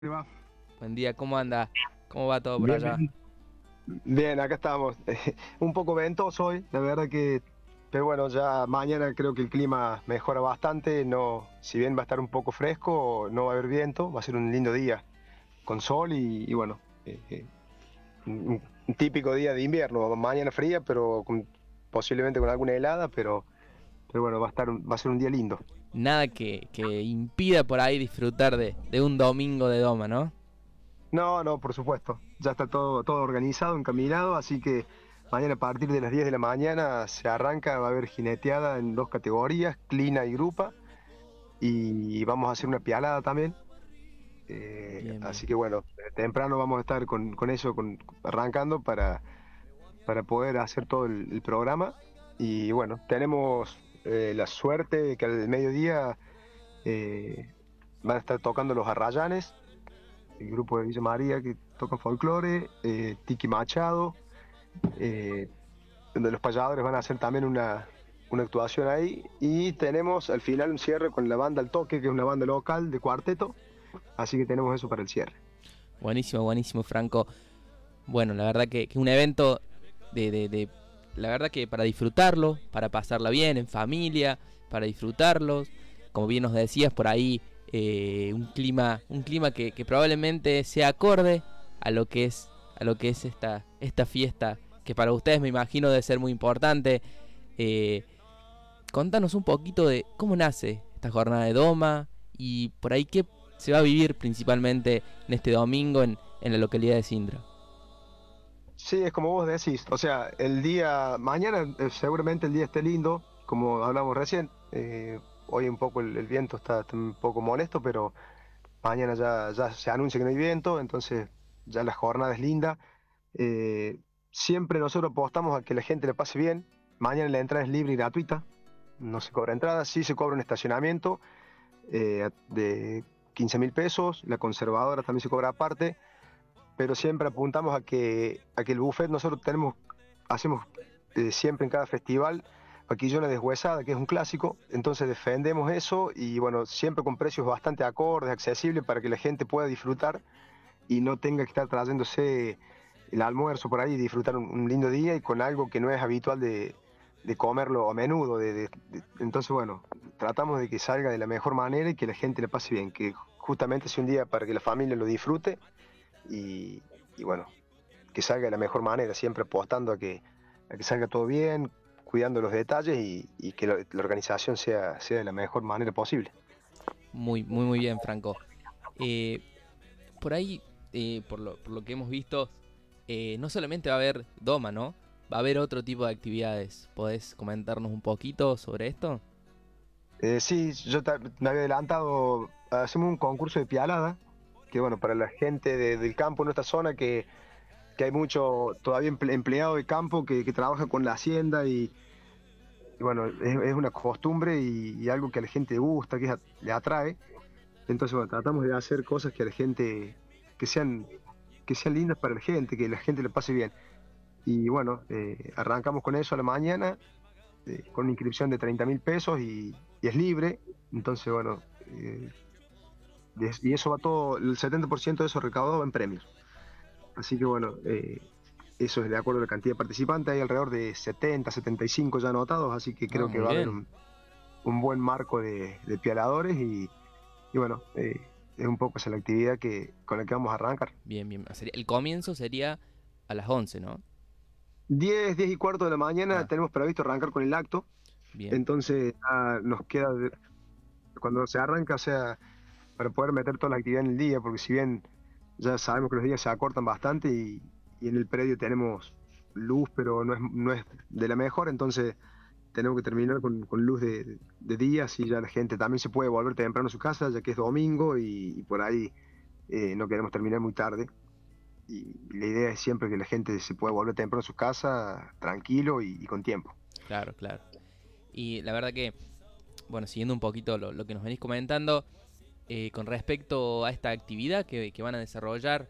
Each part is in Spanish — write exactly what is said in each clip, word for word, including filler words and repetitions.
¿Qué va? Buen día, ¿cómo anda? ¿Cómo va todo por Bien, allá? bien. Bien, acá estamos. Un poco ventoso hoy, la verdad que, pero bueno, ya mañana creo que el clima mejora bastante. No, si bien va a estar un poco fresco, no va a haber viento, va a ser un lindo día con sol y, y bueno, eh, eh, un, un típico día de invierno. Mañana fría, pero con- posiblemente con alguna helada, pero, pero bueno, va a estar, un- va a ser un día lindo. Nada que, que impida por ahí disfrutar de, de un domingo de doma, ¿no? No, no, por supuesto. Ya está todo, todo organizado, encaminado, así que mañana a partir de las diez de la mañana se arranca, va a haber jineteada en dos categorías, clina y grupa, y vamos a hacer una pialada también. Eh, Bien, bien. así que bueno, temprano vamos a estar con, con eso, con, arrancando para, para poder hacer todo el, el programa. Y bueno, tenemos eh, la suerte de que al mediodía eh, van a estar tocando los Arrayanes, el grupo de Villa María que tocan folclore, eh, Tiki Machado, eh, donde los payadores van a hacer también una, una actuación ahí. Y tenemos al final un cierre con la banda El Toque, que es una banda local de cuarteto, así que tenemos eso para el cierre. Buenísimo, buenísimo, Franco. Bueno, la verdad que, que un evento de, de, de- La verdad que para disfrutarlo, para pasarla bien en familia, para disfrutarlos. Como bien nos decías, por ahí eh, un clima, un clima que, que probablemente sea acorde a lo que es, a lo que es esta, esta fiesta, que para ustedes me imagino debe ser muy importante. Eh, Contanos un poquito de cómo nace esta jornada de Doma y por ahí qué se va a vivir principalmente en este domingo en, en la localidad de Sindra. Sí, es como vos decís, o sea, el día, mañana eh, seguramente el día esté lindo, como hablamos recién. Eh, hoy un poco el, el viento está, está un poco molesto, pero mañana ya, ya se anuncia que no hay viento, entonces ya la jornada es linda. Eh, Siempre nosotros apostamos a que la gente le pase bien. Mañana la entrada es libre y gratuita, no se cobra entrada, sí se cobra un estacionamiento eh, de quince mil pesos, la conservadora también se cobra aparte, pero siempre apuntamos a que, a que el buffet nosotros tenemos, hacemos eh, siempre en cada festival vaquillona deshuesada, que es un clásico, entonces defendemos eso y bueno, siempre con precios bastante acordes, accesibles para que la gente pueda disfrutar y no tenga que estar trayéndose el almuerzo por ahí y disfrutar un, un lindo día y con algo que no es habitual de, de comerlo a menudo. De, de- de- entonces, bueno, tratamos de que salga de la mejor manera y que la gente le pase bien, que justamente sea un día para que la familia lo disfrute y, y bueno, que salga de la mejor manera, siempre apostando a que, a que salga todo bien, cuidando los detalles y, y que lo- la organización sea, sea de la mejor manera posible. Muy, muy, muy bien, Franco. Eh, por ahí, eh, por, lo, por lo que hemos visto, eh, no solamente va a haber Doma, ¿no? Va a haber otro tipo de actividades. ¿Podés comentarnos un poquito sobre esto? Eh, sí, yo ta- me había adelantado, hacemos un concurso de pialada, que bueno, para la gente de- del campo en esta zona, que, que hay mucho todavía emple- empleado de campo que, que trabaja con la hacienda y, y bueno, es, es una costumbre y, y algo que a la gente le gusta, que es a- le atrae. Entonces, bueno, tratamos de hacer cosas que a la gente, que sean, que sean lindas para la gente, que la gente le pase bien. Y bueno, eh, arrancamos con eso a la mañana, eh, con una inscripción de treinta mil pesos y, y es libre. Entonces, bueno, eh, de- y eso va todo, el setenta por ciento de eso recaudado va en premios. Así que bueno, eh, eso es de acuerdo a la cantidad de participantes. Hay alrededor de setenta, setenta y cinco ya anotados, así que Ah, creo que muy va a haber bien. un, un buen marco de, de pialadores y, y bueno, eh, es un poco esa la actividad que, con la que vamos a arrancar. Bien, bien. Sería- el comienzo sería a las once, ¿no? Diez, diez y cuarto de la mañana Ah, tenemos previsto arrancar con el acto, bien. entonces ya nos queda, de- cuando se arranca, o sea, para poder meter toda la actividad en el día, porque si bien ya sabemos que los días se acortan bastante y, y en el predio tenemos luz, pero no es, no es de la mejor, entonces tenemos que terminar con, con luz de, de día, así ya la gente también se puede volver temprano a su casa, ya que es domingo y, y por ahí eh, no queremos terminar muy tarde. Y la idea es siempre que la gente se pueda volver temprano a su casa, tranquilo y, y con tiempo. Claro, claro. Y la verdad que, bueno, siguiendo un poquito lo, lo que nos venís comentando, eh, con respecto a esta actividad que, que van a desarrollar,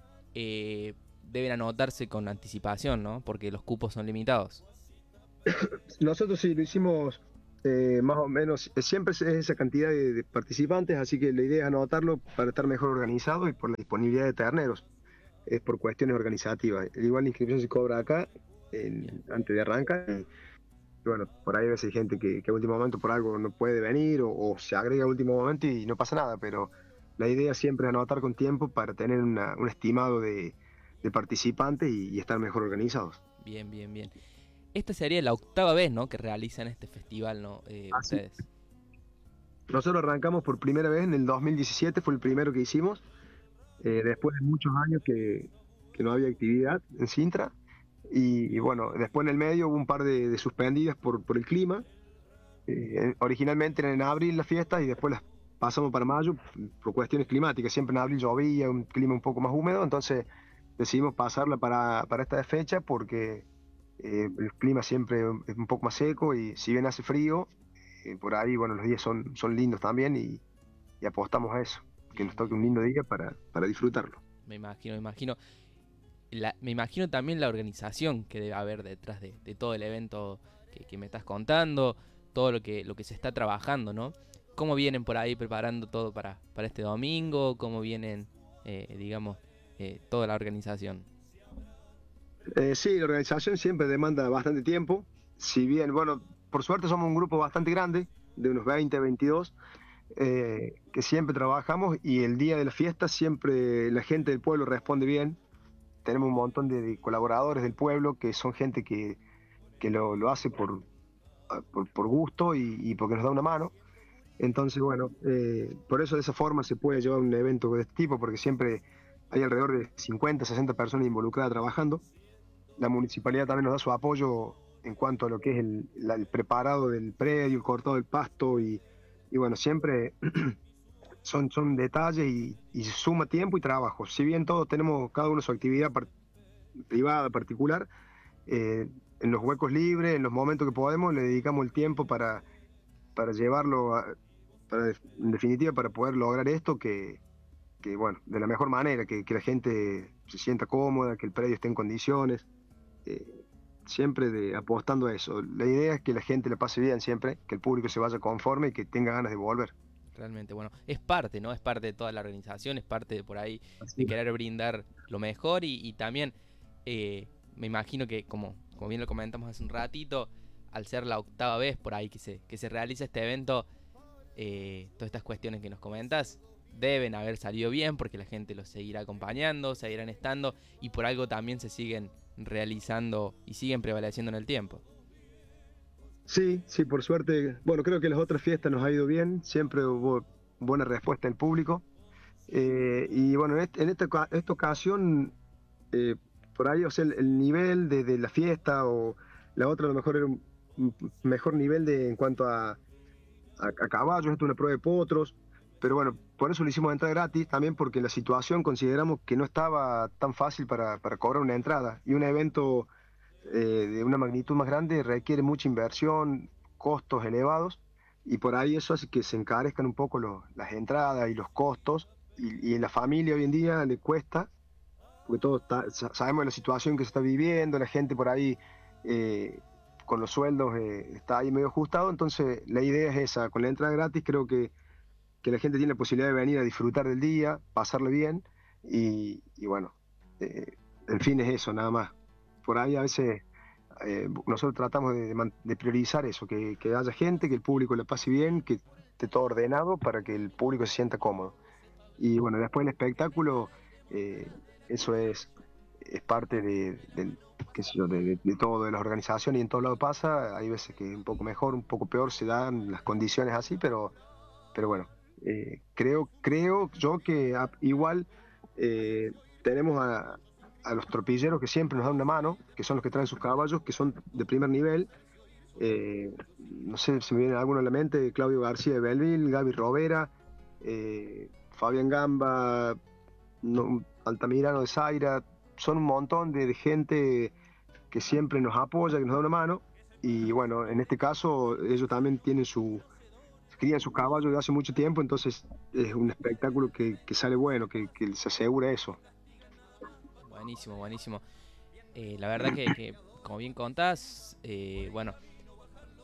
eh, deben anotarse con anticipación, ¿no? Porque los cupos son limitados. Nosotros sí lo hicimos Eh, más o menos, eh, siempre es esa cantidad de, de participantes, así que la idea es anotarlo para estar mejor organizado y por la disponibilidad de terneros, es por cuestiones organizativas. Igual la inscripción se cobra acá Bien. en- antes de arrancar. Y bueno, por ahí a veces hay gente que, que a último momento por algo no puede venir o, o se agrega a último momento y no pasa nada, pero la idea siempre es anotar con tiempo para tener una- un estimado de, de participantes y, y estar mejor organizados. Bien, bien, bien. Esta sería la octava vez, ¿no? Que realizan este festival, ¿no? Eh, Así. ustedes. Nosotros arrancamos por primera vez en el dos mil diecisiete, fue el primero que hicimos, eh, después de muchos años que, que no había actividad en Sintra. Y, y bueno, después en el medio hubo un par de, de suspendidas por, por el clima. Eh, originalmente eran en abril las fiestas y después las pasamos para mayo por cuestiones climáticas. Siempre en abril llovía, un clima un poco más húmedo, entonces decidimos pasarla para, para esta fecha porque eh, el clima siempre es un poco más seco y si bien hace frío, eh, por ahí, bueno, los días son, son lindos también y, y apostamos a eso, que nos Bien, toque bien. un lindo día para, para disfrutarlo. Me imagino, me imagino. La- me imagino también la organización que debe haber detrás de, de todo el evento que, que me estás contando, todo lo que, lo que se está trabajando, ¿no? ¿Cómo vienen por ahí preparando todo para, para este domingo? ¿Cómo vienen, eh, digamos, eh, toda la organización? Eh, sí, la organización siempre demanda bastante tiempo. Si bien, bueno, por suerte somos un grupo bastante grande, de unos veinte, veintidós, eh, que siempre trabajamos y el día de la fiesta siempre la gente del pueblo responde bien. Tenemos un montón de, de colaboradores del pueblo que son gente que, que lo, lo hace por, por, por gusto y, y porque nos da una mano. Entonces, bueno, eh, por eso de esa forma se puede llevar un evento de este tipo, porque siempre hay alrededor de cincuenta, sesenta personas involucradas trabajando. La municipalidad también nos da su apoyo en cuanto a lo que es el, la- el preparado del predio, el cortado del pasto y, y bueno, siempre son, son detalles y, y suma tiempo y trabajo. Si bien todos tenemos cada uno su actividad par- privada, particular, eh, en los huecos libres, en los momentos que podemos, le dedicamos el tiempo para, para llevarlo, a- para, en definitiva, para poder lograr esto que, que, bueno, de la mejor manera, que, que la gente se sienta cómoda, que el predio esté en condiciones, eh, siempre de, apostando a eso. La idea es que la gente le pase bien siempre, que el público se vaya conforme y que tenga ganas de volver. Realmente, bueno, es parte, ¿no? Es parte de toda la organización, es parte de por ahí Así de es. querer brindar lo mejor y, y también eh, me imagino que, como, como bien lo comentamos hace un ratito, al ser la octava vez por ahí que se, que se realiza este evento, eh, todas estas cuestiones que nos comentas deben haber salido bien porque la gente los seguirá acompañando, seguirán estando y por algo también se siguen realizando y siguen prevaleciendo en el tiempo. Sí, sí, por suerte. Bueno, creo que las otras fiestas nos ha ido bien, siempre hubo buena respuesta del público. Eh, y bueno, en, este- en esta, oca- esta ocasión, eh, por ahí, o sea, el, el nivel de, de la fiesta o la otra a lo mejor era un, un mejor nivel de, en cuanto a, a, a caballos, esto es una prueba de potros, pero bueno, por eso lo hicimos entrar gratis, también porque la situación consideramos que no estaba tan fácil para, para cobrar una entrada y un evento eh, de una magnitud más grande requiere mucha inversión, costos elevados, y por ahí eso hace que se encarezcan un poco los- las entradas y los costos, y, y en la familia hoy en día le cuesta, porque todos está- sa- sabemos la situación que se está viviendo, la gente por ahí eh, con los sueldos eh, está ahí medio ajustado, entonces la idea es esa, con la entrada gratis creo que, que la gente tiene la posibilidad de venir a disfrutar del día, pasarle bien, y, y bueno, eh, en fin es eso, nada más. Por ahí a veces eh, nosotros tratamos de, de de priorizar eso, que, que haya gente, que el público le pase bien, que esté todo ordenado para que el público se sienta cómodo. Y bueno, después el espectáculo, eh, eso es, es parte de, del- qué sé yo, de, de- de todo, de las organizaciones y en todo lado pasa. Hay veces que un poco mejor, un poco peor se dan las condiciones así, pero, pero bueno, eh, creo, creo yo que a- igual eh, tenemos a, a los tropilleros que siempre nos dan una mano, que son los que traen sus caballos, que son de primer nivel. Eh, no sé si me viene alguno a la mente, Claudio García de Belleville, Gaby Robera, eh, Fabián Gamba, no, Altamirano de Zaira, son un montón de, de gente que siempre nos apoya, que nos da una mano, y bueno, en este caso ellos también tienen su, crían sus caballos de hace mucho tiempo, entonces es un espectáculo que, que sale bueno, que, que se asegura eso. Buenísimo, buenísimo. Eh, la verdad que, que, como bien contás, eh, bueno,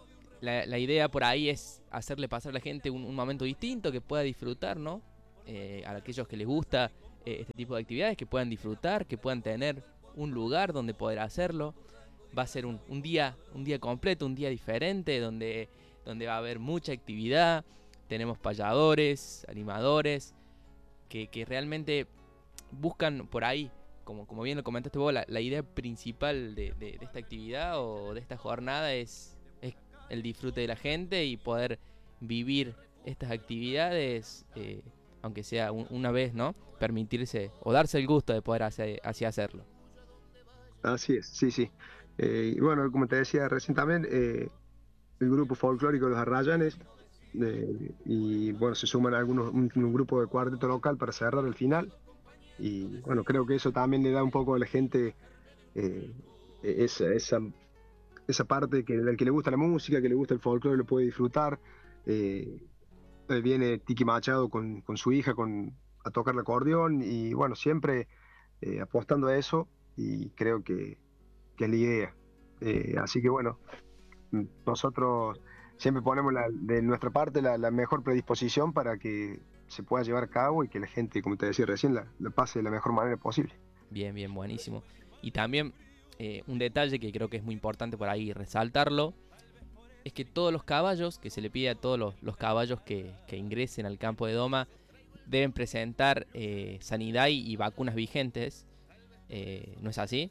la, la idea por ahí es hacerle pasar a la gente un, un momento distinto, que pueda disfrutar, ¿no? Eh, a aquellos que les gusta eh, este tipo de actividades, que puedan disfrutar, que puedan tener un lugar donde poder hacerlo. Va a ser un, un día un día completo, un día diferente, donde, donde va a haber mucha actividad. Tenemos payadores, animadores, que, que realmente buscan por ahí, como, como bien lo comentaste vos, la, la idea principal de, de, de esta actividad o de esta jornada es, es el disfrute de la gente y poder vivir estas actividades, eh, aunque sea un, una vez, ¿no? Permitirse o darse el gusto de poder hacer, así hacerlo. Así es, sí, sí. Eh, y bueno, como te decía recién también, eh, el grupo folclórico Los Arrayanes, eh, y bueno, se suman algunos, un, un grupo de cuarteto local para cerrar el final. Y bueno, creo que eso también le da un poco a la gente eh, esa, esa, esa parte que al que le gusta la música, que le gusta el folclore, lo puede disfrutar. Eh, eh, Viene Tiki Machado con, con su hija con, a tocar el acordeón y bueno, siempre eh, apostando a eso y creo que, que es la idea. Eh, así que bueno, nosotros siempre ponemos la, de nuestra parte la, la mejor predisposición para que se pueda llevar a cabo y que la gente, como te decía recién, la, la pase de la mejor manera posible. Bien, bien, buenísimo. Y también eh, un detalle que creo que es muy importante por ahí resaltarlo, es que todos los caballos, que se le pide a todos los, los caballos que, que ingresen al campo de doma, deben presentar eh, sanidad y, y vacunas vigentes. Eh, ¿No es así?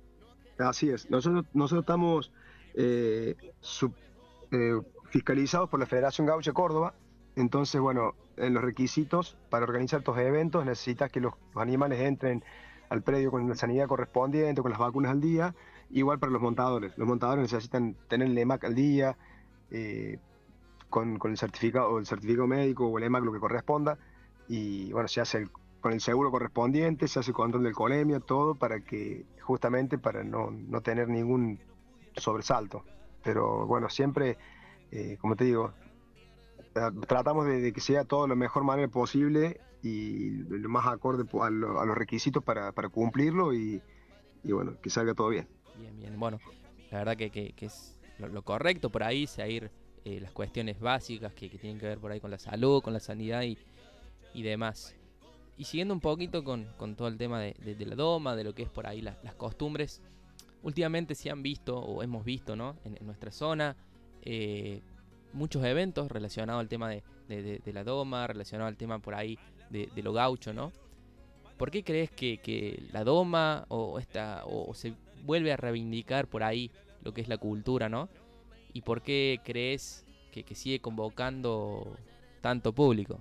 Así es, nosotros, nosotros estamos eh, sub- eh, fiscalizados por la Federación Gaucha Córdoba, entonces bueno, en los requisitos para organizar estos eventos necesitas que los, los animales entren al predio con la sanidad correspondiente, con las vacunas al día, igual para los montadores, los montadores necesitan tener el EMAC al día, eh, con, con el certificado o el certificado médico o el EMAC lo que corresponda, y bueno, se hace el, con el seguro correspondiente, se hace el control del colemia, todo para que, justamente para no, no tener ningún sobresalto. Pero bueno, siempre, eh, como te digo, tratamos de, de que sea todo lo mejor manera posible y lo más acorde a, lo, a los requisitos para, para cumplirlo y, y, bueno, que salga todo bien. Bien, bien. Bueno, la verdad que, que, que es lo, lo, correcto por ahí, seguir eh, las cuestiones básicas que, que tienen que ver por ahí con la salud, con la sanidad y, y demás. Y siguiendo un poquito con, con todo el tema de, de, de la doma, de lo que es por ahí la, las costumbres, últimamente se han visto o hemos visto, ¿no? en, en nuestra zona eh, muchos eventos relacionados al tema de, de, de, de la doma, relacionados al tema por ahí de, de lo gaucho, ¿no? ¿Por qué crees que, que la doma o, esta, o, o se vuelve a reivindicar por ahí lo que es la cultura, ¿no? ¿Y por qué crees que, que sigue convocando tanto público?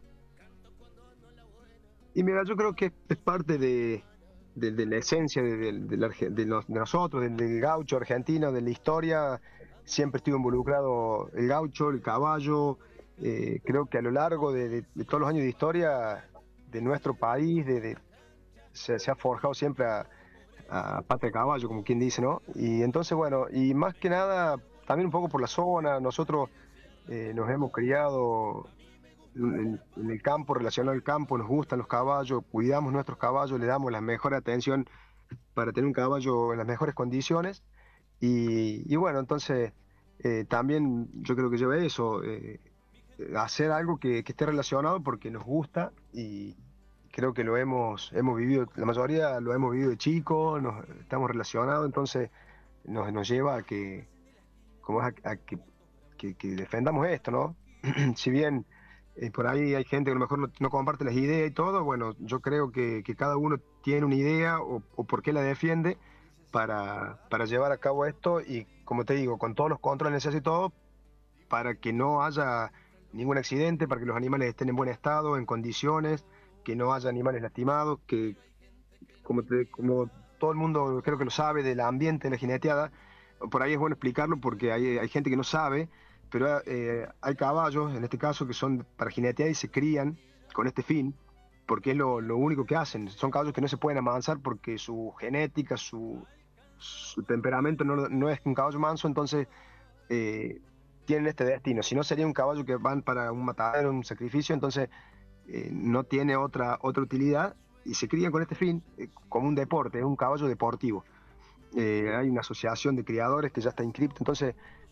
Y mira, yo creo que es parte de, de, de la esencia de, de, de, la, de, los, de nosotros, del, del gaucho argentino, de la historia. Siempre estuvo involucrado el gaucho, el caballo. Eh, creo que a lo largo de, de, de, todos los años de historia de nuestro país, de, de, se, se ha forjado siempre a, a pata de caballo, como quien dice, ¿no? Y entonces, bueno, y más que nada, también un poco por la zona, nosotros eh, nos hemos criado en, en el campo, relacionado al campo, nos gustan los caballos, cuidamos nuestros caballos, le damos la mejor atención para tener un caballo en las mejores condiciones. Y, y bueno, entonces eh, también yo creo que lleva eso, eh, hacer algo que, que esté relacionado porque nos gusta y creo que lo hemos, hemos vivido, la mayoría lo hemos vivido de chico, nos, estamos relacionados, entonces nos, nos lleva a que, como es a, a que, que, que defendamos esto, ¿no? Si bien eh, por ahí hay gente que a lo mejor no, no comparte las ideas y todo, bueno, yo creo que, que cada uno tiene una idea o, o por qué la defiende para, para llevar a cabo esto y, como te digo, con todos los controles necesarios y todo, para que no haya ningún accidente, para que los animales estén en buen estado, en condiciones, que no haya animales lastimados, que como, te, como todo el mundo creo que lo sabe del ambiente de la jineteada, por ahí es bueno explicarlo porque hay, hay gente que no sabe, pero eh, hay caballos, en este caso, que son para jinetear y se crían con este fin, porque es lo, lo único que hacen. Son caballos que no se pueden amansar porque su genética, su, su temperamento no, no es un caballo manso, entonces eh, tienen este destino. Si no, sería un caballo que van para un matadero, un sacrificio, entonces eh, no tiene otra, otra utilidad y se crían con este fin eh, como un deporte, es un caballo deportivo. Eh, hay una asociación de criadores que ya está inscripta, entonces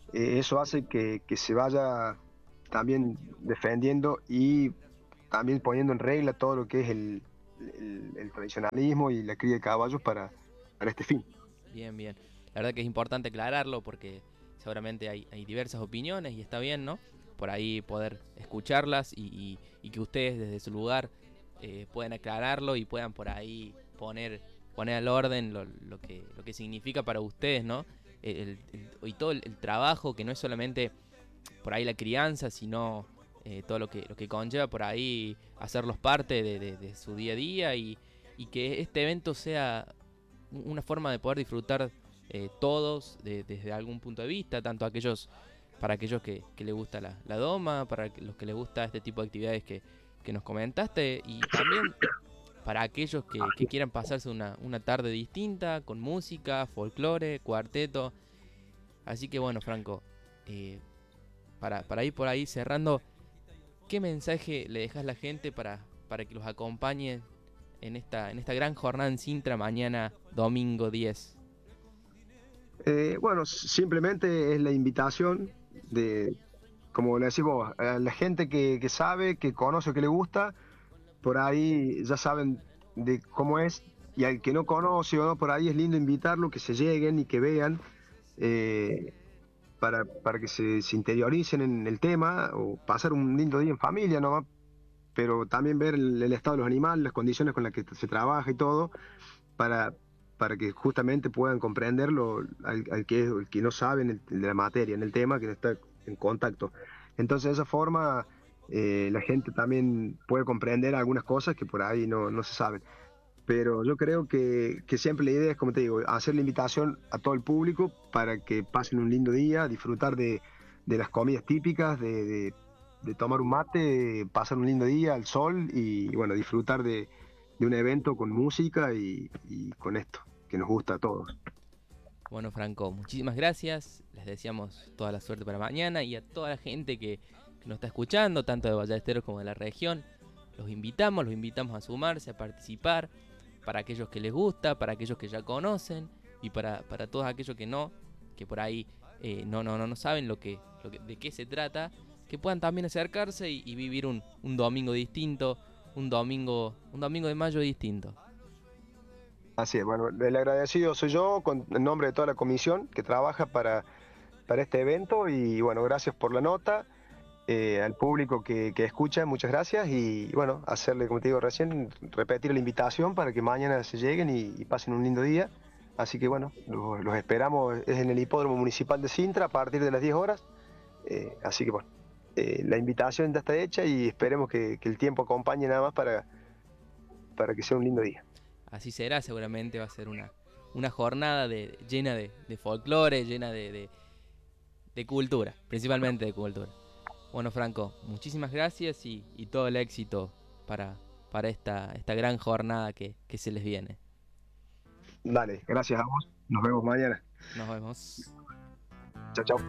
eh, eso hace que, que se vaya también defendiendo y también poniendo en regla todo lo que es el, el, el tradicionalismo y la cría de caballos para, para este fin. Bien, bien. La verdad que es importante aclararlo porque seguramente hay, hay diversas opiniones y está bien, ¿no? Por ahí poder escucharlas y, y, y que ustedes desde su lugar eh, puedan aclararlo y puedan por ahí poner, poner al orden lo, lo, que, lo que significa para ustedes, ¿no? El, el, y todo el, el trabajo que no es solamente por ahí la crianza, sino eh, todo lo que, lo que conlleva por ahí hacerlos parte de, de, de su día a día y, y que este evento sea una forma de poder disfrutar eh, todos de, desde algún punto de vista, tanto aquellos para aquellos que, que les gusta la, la doma, para los que les gusta este tipo de actividades que, que nos comentaste y también para aquellos que, que quieran pasarse una, una tarde distinta con música, folclore, cuarteto. Así que bueno, Franco, eh, para, para ir por ahí cerrando, ¿qué mensaje le dejas a la gente para, para que los acompañe en esta, en esta gran jornada en Sintra mañana domingo diez? Eh, bueno, simplemente es la invitación de, como le decís vos, a la gente que, que sabe, que conoce, que le gusta, por ahí ya saben de cómo es, y al que no conoce o no, por ahí es lindo invitarlo, que se lleguen y que vean, eh, para, para que se, se interioricen en el tema, o pasar un lindo día en familia, ¿no? Pero también ver el, el estado de los animales, las condiciones con las que se trabaja y todo, para, para que justamente puedan comprenderlo al, al que, el que no sabe en el, de la materia, en el tema, que no está en contacto. Entonces, de esa forma, eh, la gente también puede comprender algunas cosas que por ahí no, no se saben. Pero yo creo que, que siempre la idea es, como te digo, hacer la invitación a todo el público para que pasen un lindo día, disfrutar de, de las comidas típicas, de, de, de tomar un mate, pasar un lindo día al sol y, bueno, disfrutar de, de un evento con música y, y con esto, que nos gusta a todos. Bueno, Franco, muchísimas gracias. Les deseamos toda la suerte para mañana y a toda la gente que, que nos está escuchando, tanto de Ballesteros como de la región. Los invitamos, los invitamos a sumarse, a participar, para aquellos que les gusta, para aquellos que ya conocen y para, para todos aquellos que no, que por ahí eh, no, no, no, no saben lo que, lo que, de qué se trata, que puedan también acercarse y, y vivir un, un domingo distinto, un domingo, un domingo de mayo distinto. Así es, bueno, el agradecido soy yo, con el nombre de toda la comisión que trabaja para, para este evento y bueno, gracias por la nota. Eh, al público que, que escucha, muchas gracias y bueno, hacerle, como te digo recién, repetir la invitación para que mañana se lleguen y, y pasen un lindo día. Así que bueno, los, los esperamos, es en el Hipódromo Municipal de Sintra a partir de las diez horas. Eh, así que bueno, eh, la invitación ya está hecha y esperemos que, que el tiempo acompañe nada más para, para que sea un lindo día. Así será, seguramente va a ser una, una jornada de, llena de, de folclore, llena de, de, de cultura, principalmente de cultura. Bueno, Franco, muchísimas gracias y, y todo el éxito para, para esta, esta gran jornada que, que se les viene. Dale, gracias a vos, nos vemos mañana. Nos vemos. Chao, chao.